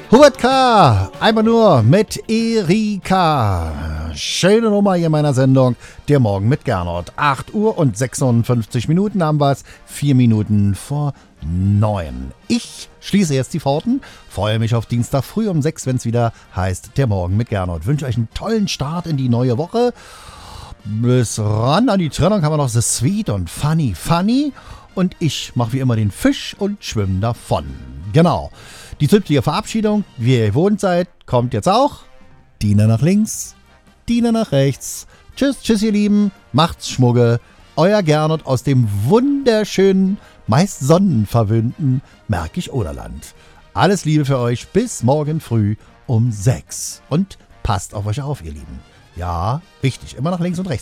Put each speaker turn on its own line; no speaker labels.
Hubert K., einfach nur mit Erika. Schöne Nummer hier in meiner Sendung, der Morgen mit Gernot. 8 Uhr und 56 Minuten haben wir es, 4 Minuten vor 9. Ich schließe jetzt die Pforten, freue mich auf Dienstag früh um 6, wenn es wieder heißt, der Morgen mit Gernot. Wünsche euch einen tollen Start in die neue Woche. Bis ran an die Trennung haben wir noch The Sweet und Funny. Und ich mache wie immer den Fisch und schwimme davon. Genau. Die zügige Verabschiedung, wie ihr gewohnt seid, kommt jetzt auch. Diener nach links, Diener nach rechts. Tschüss, ihr Lieben. Macht's Schmugge. Euer Gernot aus dem wunderschönen, meist sonnenverwöhnten Märkisch-Oderland. Alles Liebe für euch. Bis morgen früh um 6. Und passt auf euch auf, ihr Lieben. Ja, wichtig. Immer nach links und rechts.